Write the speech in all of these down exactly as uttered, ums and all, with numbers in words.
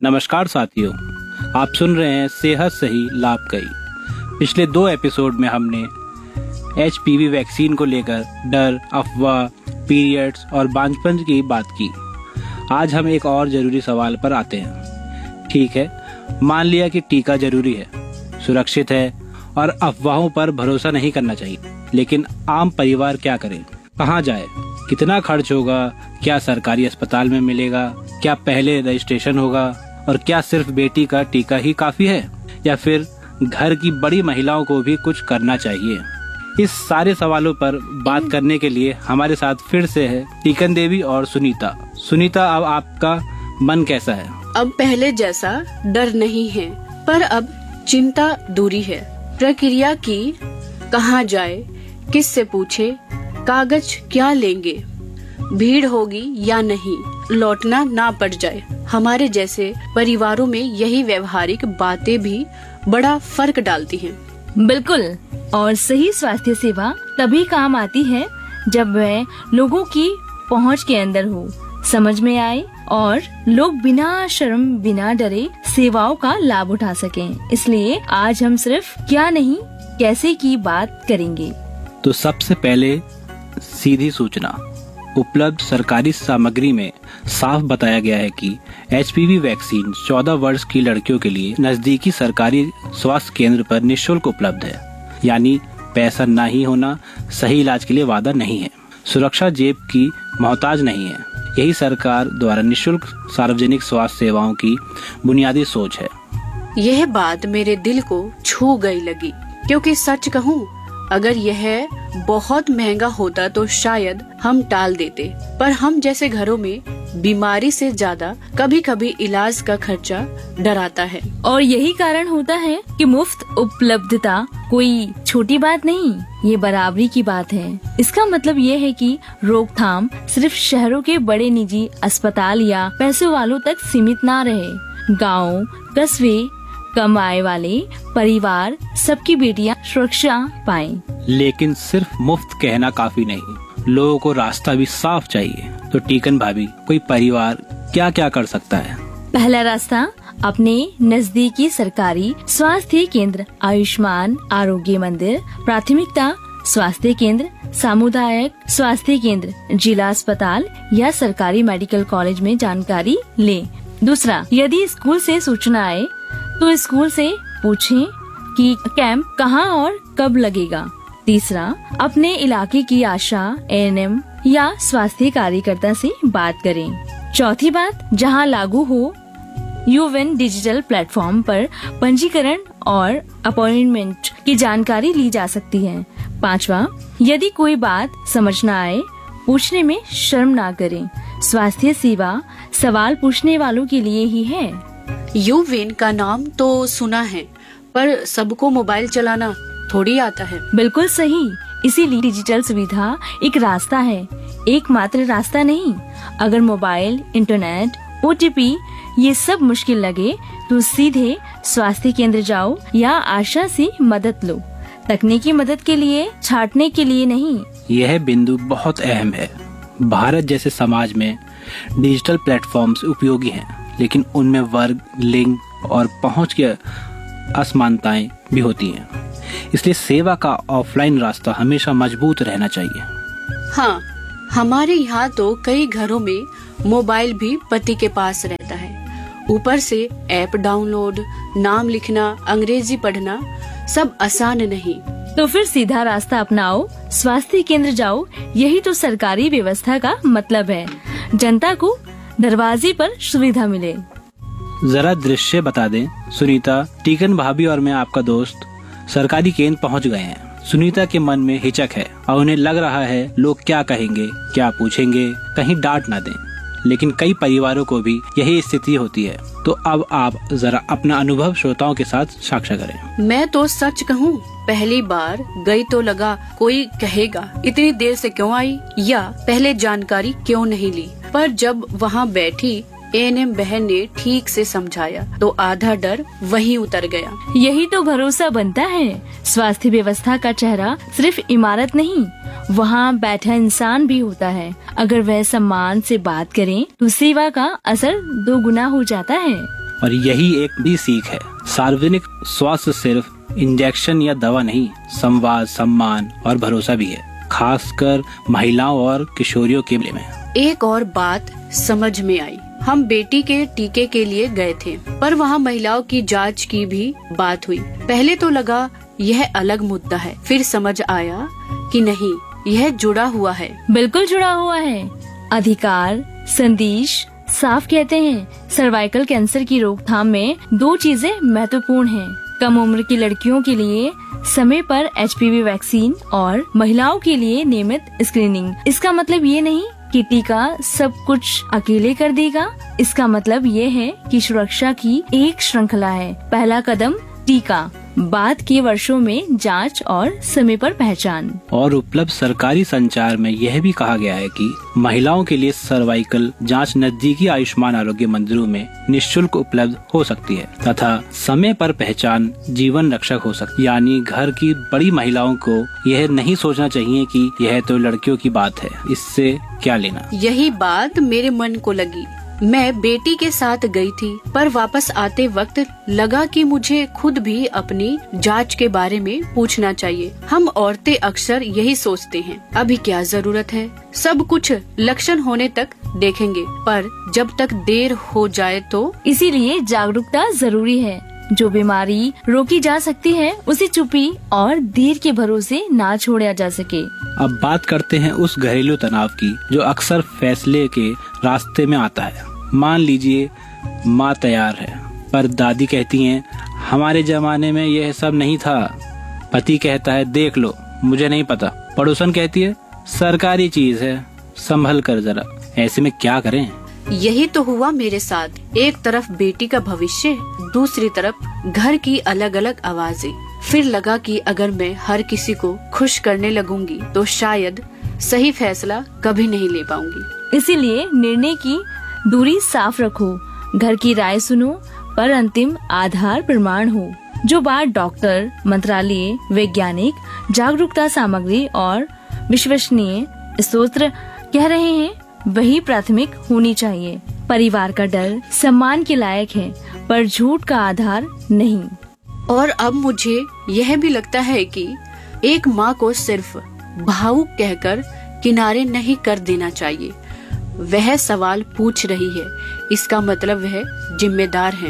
नमस्कार साथियों, आप सुन रहे हैं सेहत सही लाभ कई। पिछले दो एपिसोड में हमने एच पी वी वैक्सीन को लेकर डर, अफवाह, पीरियड्स और बांझपन की बात की। आज हम एक और जरूरी सवाल पर आते हैं। ठीक है, मान लिया कि टीका जरूरी है, सुरक्षित है और अफवाहों पर भरोसा नहीं करना चाहिए, लेकिन आम परिवार क्या करे, कहाँ जाए, कितना खर्च होगा, क्या सरकारी अस्पताल में मिलेगा, क्या पहले रजिस्ट्रेशन होगा और क्या सिर्फ बेटी का टीका ही काफी है या फिर घर की बड़ी महिलाओं को भी कुछ करना चाहिए। इस सारे सवालों पर बात करने के लिए हमारे साथ फिर से है टीकन देवी और सुनीता। सुनीता, अब आपका मन कैसा है? अब पहले जैसा डर नहीं है, पर अब चिंता दूरी है। प्रक्रिया की, कहाँ जाए, किससे पूछे, कागज क्या लेंगे, भीड़ होगी या नहीं, लौटना ना पड़ जाए। हमारे जैसे परिवारों में यही व्यवहारिक बातें भी बड़ा फर्क डालती हैं। बिल्कुल, और सही स्वास्थ्य सेवा तभी काम आती है जब वह लोगों की पहुंच के अंदर हो, समझ में आए और लोग बिना शर्म, बिना डरे सेवाओं का लाभ उठा सकें। इसलिए आज हम सिर्फ क्या नहीं कैसे की बात करेंगे। तो सबसे पहले सीधी सूचना। उपलब्ध सरकारी सामग्री में साफ बताया गया है कि एच पी वी वैक्सीन चौदह वर्ष की लड़कियों के लिए नजदीकी सरकारी स्वास्थ्य केंद्र पर निःशुल्क उपलब्ध है। यानी पैसा ना ही होना सही इलाज के लिए वादा नहीं है। सुरक्षा जेब की मोहताज नहीं है। यही सरकार द्वारा निःशुल्क सार्वजनिक स्वास्थ्य सेवाओं की बुनियादी सोच है। यह बात मेरे दिल को छू गई लगी, क्योंकि सच कहूँ, अगर यह बहुत महंगा होता तो शायद हम टाल देते, पर हम जैसे घरों में बीमारी से ज्यादा कभी कभी इलाज का खर्चा डराता है। और यही कारण होता है कि मुफ्त उपलब्धता कोई छोटी बात नहीं, ये बराबरी की बात है। इसका मतलब ये है कि रोकथाम सिर्फ शहरों के बड़े निजी अस्पताल या पैसों वालों तक सीमित ना रहे। गाँव, कस्बे, कम आय वाले परिवार, सबकी बेटियां सुरक्षा पाएं। लेकिन सिर्फ मुफ्त कहना काफी नहीं, लोगों को रास्ता भी साफ चाहिए। तो टीकन भाभी, कोई परिवार क्या क्या कर सकता है? पहला रास्ता, अपने नजदीकी सरकारी स्वास्थ्य केंद्र, आयुष्मान आरोग्य मंदिर, प्राथमिकता स्वास्थ्य केंद्र, सामुदायिक स्वास्थ्य केंद्र, जिला अस्पताल या सरकारी मेडिकल कॉलेज में जानकारी ले। दूसरा, यदि स्कूल से सूचना आए तो स्कूल से पूछें कि कैंप कहाँ और कब लगेगा। तीसरा, अपने इलाके की आशा, ए एन एम या स्वास्थ्य कार्यकर्ता से बात करें। चौथी बात, जहाँ लागू हो, यूविन डिजिटल प्लेटफॉर्म पर पंजीकरण और अपॉइंटमेंट की जानकारी ली जा सकती है। पांचवा, यदि कोई बात समझ न आए, पूछने में शर्म ना करें। स्वास्थ्य सेवा सवाल पूछने वालों के लिए ही है। यूविन का नाम तो सुना है, पर सबको मोबाइल चलाना थोड़ी आता है। बिल्कुल सही, इसीलिए डिजिटल सुविधा एक रास्ता है, एकमात्र रास्ता नहीं। अगर mobile, internet, O T P ये सब मुश्किल लगे तो सीधे स्वास्थ्य केंद्र जाओ या आशा से मदद लो। तकनीकी मदद के लिए, छाटने के लिए नहीं। यह बिंदु बहुत अहम है। भारत जैसे समाज में डिजिटल प्लेटफॉर्म्स उपयोगी हैं, लेकिन उनमें वर्ग, लिंग और पहुंच की असमानताएं भी होती हैं। इसलिए सेवा का ऑफलाइन रास्ता हमेशा मजबूत रहना चाहिए। हाँ, हमारे यहाँ तो कई घरों में मोबाइल भी पति के पास रहता है। ऊपर से ऐप डाउनलोड, नाम लिखना, अंग्रेजी पढ़ना, सब आसान नहीं। तो फिर सीधा रास्ता अपनाओ, स्वास्थ्य केंद्र जाओ। यही तो सरकारी व्यवस्था का मतलब है, जनता को दरवाजे पर सुविधा मिले। जरा दृश्य बता दें सुनीता। टीकन भाभी और मैं, आपका दोस्त, सरकारी केंद्र पहुंच गए हैं। सुनीता के मन में हिचक है और उन्हें लग रहा है लोग क्या कहेंगे, क्या पूछेंगे, कहीं डांट ना दें। लेकिन कई परिवारों को भी यही स्थिति होती है। तो अब आप जरा अपना अनुभव श्रोताओं के साथ साझा करें। मैं तो सच कहूँ, पहली बार गई तो लगा कोई कहेगा इतनी देर से क्यों आई या पहले जानकारी क्यों नहीं ली, पर जब वहाँ बैठी ए एन एम बहन ने ठीक से समझाया तो आधा डर वहीं उतर गया। यही तो भरोसा बनता है। स्वास्थ्य व्यवस्था का चेहरा सिर्फ इमारत नहीं, वहाँ बैठा इंसान भी होता है। अगर वह सम्मान से बात करें तो सेवा का असर दो गुना हो जाता है। और यही एक भी सीख है। सार्वजनिक स्वास्थ्य सिर्फ इंजेक्शन या दवा नहीं, संवाद, सम्मान और भरोसा भी है, खासकर महिलाओं और किशोरियों के लिए में। एक और बात समझ में आई। हम बेटी के टीके के लिए गए थे, पर वहाँ महिलाओं की जांच की भी बात हुई। पहले तो लगा यह अलग मुद्दा है, फिर समझ आया कि नहीं, यह जुड़ा हुआ है। बिल्कुल जुड़ा हुआ है। अधिकार संदेश साफ कहते हैं, सर्वाइकल कैंसर की रोकथाम में दो चीजें महत्वपूर्ण हैं। कम उम्र की लड़कियों के लिए समय पर एच पी वी वैक्सीन और महिलाओं के लिए नियमित स्क्रीनिंग। इसका मतलब ये नहीं कि टीका सब कुछ अकेले कर देगा। इसका मतलब ये है कि सुरक्षा की एक श्रृंखला है। पहला कदम टीका, बाद के वर्षों में जांच और समय पर पहचान। और उपलब्ध सरकारी संचार में यह भी कहा गया है कि महिलाओं के लिए सर्वाइकल जांच नजदीकी आयुष्मान आरोग्य मंदिरों में निःशुल्क उपलब्ध हो सकती है तथा समय पर पहचान जीवन रक्षक हो सकती है। यानी घर की बड़ी महिलाओं को यह नहीं सोचना चाहिए कि यह तो लड़कियों की बात है, इससे क्या लेना। यही बात मेरे मन को लगी। मैं बेटी के साथ गई थी, पर वापस आते वक्त लगा कि मुझे खुद भी अपनी जांच के बारे में पूछना चाहिए। हम औरतें अक्सर यही सोचते हैं, अभी क्या जरूरत है, सब कुछ लक्षण होने तक देखेंगे, पर जब तक देर हो जाए तो। इसीलिए जागरूकता जरूरी है। जो बीमारी रोकी जा सकती है उसे चुपी और देर के भरोसे ना छोड़ा जा सके। अब बात करते हैं उस घरेलू तनाव की जो अक्सर फैसले के रास्ते में आता है। मान लीजिए माँ तैयार है, पर दादी कहती हैं हमारे जमाने में यह सब नहीं था। पति कहता है देख लो, मुझे नहीं पता। पड़ोसन कहती है सरकारी चीज है, संभल कर जरा। ऐसे में क्या करें? यही तो हुआ मेरे साथ। एक तरफ बेटी का भविष्य, दूसरी तरफ घर की अलग अलग आवाजें। फिर लगा कि अगर मैं हर किसी को खुश करने लगूंगी तो शायद सही फैसला कभी नहीं ले पाऊंगी। इसीलिए निर्णय की दूरी साफ रखो, घर की राय सुनो, पर अंतिम आधार प्रमाण हो। जो बात डॉक्टर, मंत्रालय, वैज्ञानिक, जागरूकता सामग्री और विश्वसनीय स्रोत कह रहे हैं वही प्राथमिक होनी चाहिए। परिवार का डर सम्मान के लायक है, पर झूठ का आधार नहीं। और अब मुझे यह भी लगता है कि एक माँ को सिर्फ भावुक कहकर किनारे नहीं कर देना चाहिए। वह सवाल पूछ रही है, इसका मतलब वह जिम्मेदार है।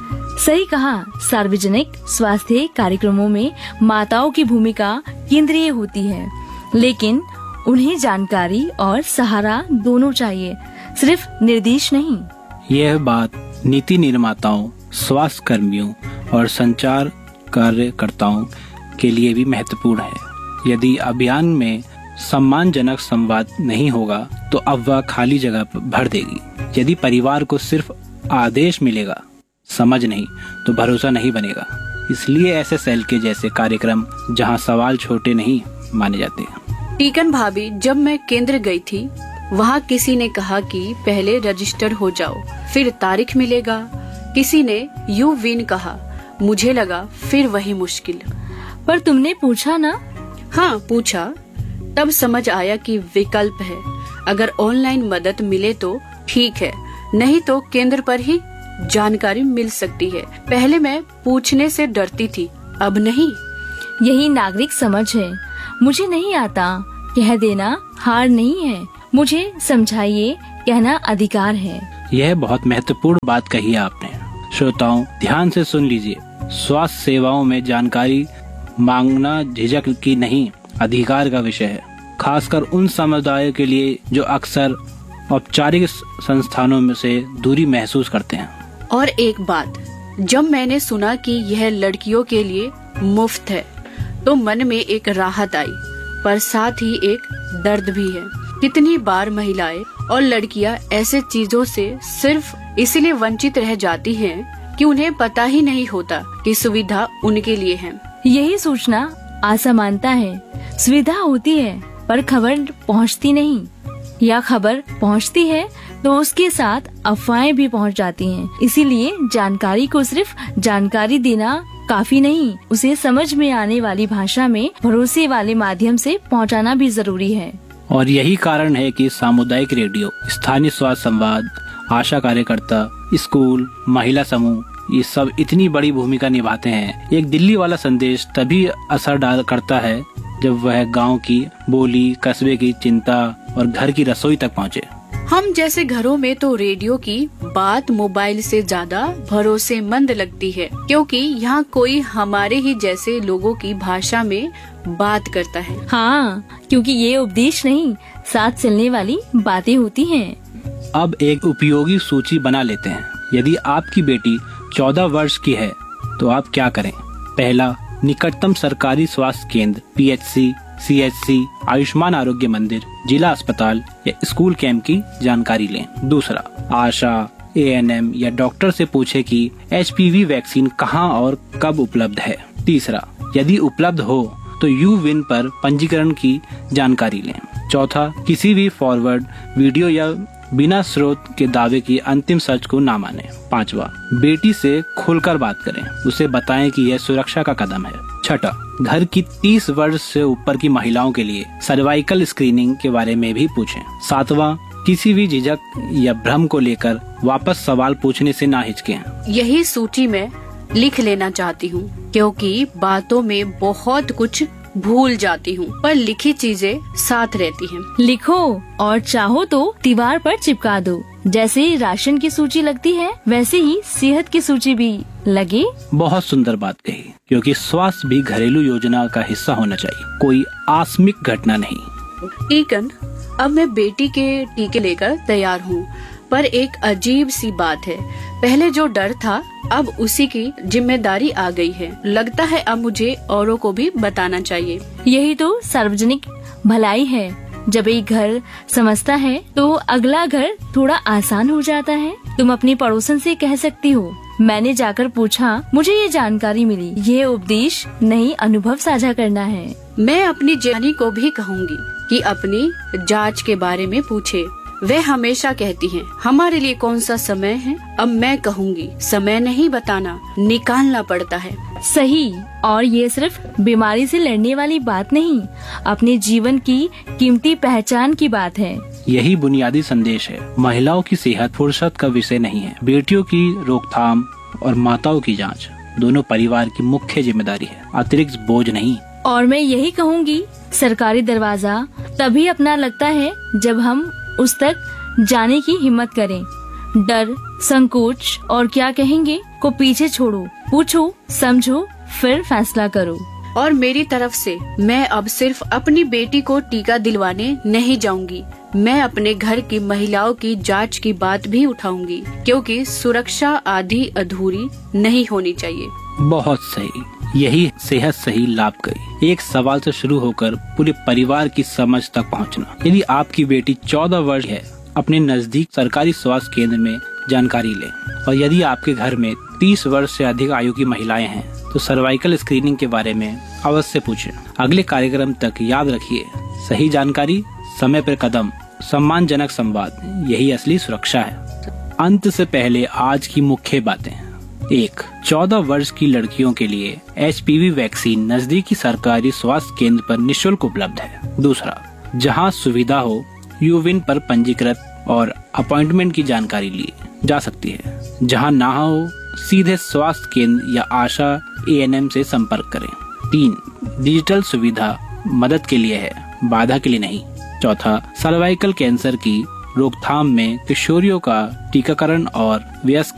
सही कहा। सार्वजनिक स्वास्थ्य कार्यक्रमों में माताओं की भूमिका केंद्रीय होती है, लेकिन उन्हें जानकारी और सहारा दोनों चाहिए, सिर्फ निर्देश नहीं। यह बात नीति निर्माताओं, स्वास्थ्य कर्मियों और संचार कार्यकर्ताओं के लिए भी महत्वपूर्ण है। यदि अभियान में सम्मानजनक संवाद नहीं होगा तो अफवाह खाली जगह भर देगी। यदि परिवार को सिर्फ आदेश मिलेगा, समझ नहीं, तो भरोसा नहीं बनेगा। इसलिए ऐसे सेल के जैसे कार्यक्रम जहां सवाल छोटे नहीं माने जाते। टीकन भाभी, जब मैं केंद्र गई थी वहाँ किसी ने कहा कि पहले रजिस्टर हो जाओ, फिर तारीख मिलेगा। किसी ने यू विन कहा, मुझे लगा फिर वही मुश्किल। पर तुमने पूछा ना? हाँ पूछा, तब समझ आया कि विकल्प है। अगर ऑनलाइन मदद मिले तो ठीक है, नहीं तो केंद्र पर ही जानकारी मिल सकती है। पहले मैं पूछने से डरती थी, अब नहीं। यही नागरिक समझ है। मुझे नहीं आता कह देना हार नहीं है, मुझे समझाइए कहना अधिकार है। यह बहुत महत्वपूर्ण बात कही आपने। श्रोताओं, ध्यान से सुन लीजिए। स्वास्थ्य सेवाओं में जानकारी मांगना झिझक की नहीं, अधिकार का विषय है, खासकर उन समुदायों के लिए जो अक्सर औपचारिक संस्थानों में से दूरी महसूस करते हैं। और एक बात, जब मैंने सुना कि यह लड़कियों के लिए मुफ्त है तो मन में एक राहत आई, पर साथ ही एक दर्द भी है। कितनी बार महिलाएं और लड़कियां ऐसे चीजों से सिर्फ इसलिए वंचित रह जाती हैं कि उन्हें पता ही नहीं होता कि सुविधा उनके लिए है। यही सोचना असमानता है। सुविधा होती है पर खबर पहुंचती नहीं, या खबर पहुंचती है तो उसके साथ अफवाहें भी पहुंच जाती हैं। इसीलिए जानकारी को सिर्फ जानकारी देना काफी नहीं, उसे समझ में आने वाली भाषा में भरोसे वाले माध्यम से पहुंचाना भी जरूरी है। और यही कारण है कि सामुदायिक रेडियो, स्थानीय स्वास्थ्य संवाद आशा कार्यकर्ता, स्कूल, महिला समूह, ये सब इतनी बड़ी भूमिका निभाते हैं। एक दिल्ली वाला संदेश तभी असर डाल करता है जब वह गांव की बोली, कस्बे की चिंता और घर की रसोई तक पहुंचे। हम जैसे घरों में तो रेडियो की बात मोबाइल से ज्यादा भरोसेमंद लगती है, क्योंकि यहाँ कोई हमारे ही जैसे लोगों की भाषा में बात करता है। हाँ, क्योंकि ये उपदेश नहीं, साथ चलने वाली बातें होती हैं। अब एक उपयोगी सूची बना लेते हैं। यदि आपकी बेटी चौदह वर्ष की है तो आप क्या करें? पहला, निकटतम सरकारी स्वास्थ्य केंद्र, P H C, C H C, Ayushman आरोग्य मंदिर, जिला अस्पताल या स्कूल कैंप की जानकारी लें। दूसरा, आशा, ए एन एम या डॉक्टर से पूछे कि एच पी वी वैक्सीन कहां और कब उपलब्ध है। तीसरा, यदि उपलब्ध हो तो यू विन पर पंजीकरण की जानकारी लें। चौथा, किसी भी फॉरवर्ड वीडियो या बिना स्रोत के दावे की अंतिम सच को ना माने। पांचवा, बेटी से खुलकर बात करें, उसे बताएं कि यह सुरक्षा का कदम है। छठा, घर की तीस वर्ष से ऊपर की महिलाओं के लिए सर्वाइकल स्क्रीनिंग के बारे में भी पूछें। सातवां, किसी भी झिझक या भ्रम को लेकर वापस सवाल पूछने से ना हिचकें। यही सूची में लिख लेना चाहती हूँ, क्योंकि बातों में बहुत कुछ भूल जाती हूँ, पर लिखी चीजें साथ रहती हैं। लिखो और चाहो तो दीवार पर चिपका दो। जैसे राशन की सूची लगती है, वैसे ही सेहत की सूची भी लगे। बहुत सुंदर बात कही, क्योंकि स्वास्थ्य भी घरेलू योजना का हिस्सा होना चाहिए, कोई आकस्मिक घटना नहीं। टीकन, अब मैं बेटी के टीके लेकर तैयार हूँ, पर एक अजीब सी बात है। पहले जो डर था, अब उसी की जिम्मेदारी आ गई है। लगता है अब मुझे औरों को भी बताना चाहिए। यही तो सार्वजनिक भलाई है। जब एक घर समझता है तो अगला घर थोड़ा आसान हो जाता है। तुम अपनी पड़ोसन से कह सकती हो, मैंने जाकर पूछा, मुझे ये जानकारी मिली। ये उपदेश नहीं, अनुभव साझा करना है। मैं अपनी जानी को भी कहूँगी कि अपनी जांच के बारे में पूछे। वह हमेशा कहती हैं, हमारे लिए कौन सा समय है। अब मैं कहूँगी, समय नहीं बताना, निकालना पड़ता है। सही, और ये सिर्फ बीमारी से लड़ने वाली बात नहीं, अपने जीवन की कीमती पहचान की बात है। यही बुनियादी संदेश है। महिलाओं की सेहत फुर्सत का विषय नहीं है। बेटियों की रोकथाम और माताओं की जांच दोनों परिवार की मुख्य जिम्मेदारी है, अतिरिक्त बोझ नहीं। और मैं यही कहूँगी, सरकारी दरवाजा तभी अपना लगता है जब हम उस तक जाने की हिम्मत करें। डर, संकोच और क्या कहेंगे को पीछे छोड़ो, पूछो, समझो, फिर फैसला करो। और मेरी तरफ से मैं अब सिर्फ अपनी बेटी को टीका दिलवाने नहीं जाऊंगी, मैं अपने घर की महिलाओं की जांच की बात भी उठाऊंगी, क्योंकि सुरक्षा आधी अधूरी नहीं होनी चाहिए। बहुत सही, यही सेहत सही लाभ करी। एक सवाल से शुरू होकर पूरे परिवार की समझ तक पहुंचना। यदि आपकी बेटी चौदह वर्ष है, अपने नजदीक सरकारी स्वास्थ्य केंद्र में जानकारी लें। और यदि आपके घर में तीस वर्ष से अधिक आयु की महिलाएं हैं तो सर्वाइकल स्क्रीनिंग के बारे में अवश्य पूछें। अगले कार्यक्रम तक याद रखिए, सही जानकारी, समय पर कदम, सम्मानजनक संवाद, यही असली सुरक्षा है। अंत से पहले आज की मुख्य बातें। एक, चौदह वर्ष की लड़कियों के लिए एच पी वी वैक्सीन नजदीकी सरकारी स्वास्थ्य केंद्र पर निशुल्क उपलब्ध है। दूसरा, जहां सुविधा हो यूविन पर पंजीकृत और अपॉइंटमेंट की जानकारी ली जा सकती है। जहां ना हो सीधे स्वास्थ्य केंद्र या आशा ए एन एम से संपर्क करें। तीन, डिजिटल सुविधा मदद के लिए है, बाधा के लिए नहीं। चौथा, सर्वाइकल कैंसर की रोकथाम में किशोरियों का टीकाकरण और वयस्क